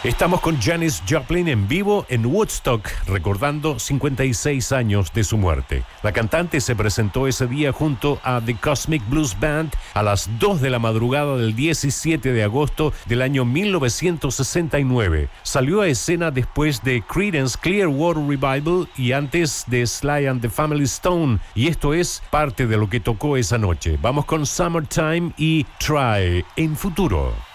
Estamos con Janis Joplin en vivo en Woodstock, recordando 56 años de su muerte. La cantante se presentó ese día junto a The Cosmic Blues Band a las 2 de la madrugada del 17 de agosto del año 1969. Salió a escena después de Creedence Clearwater Revival y antes de Sly and the Family Stone, y esto es parte de lo que tocó esa noche. Vamos con Summertime y Try en Futuro.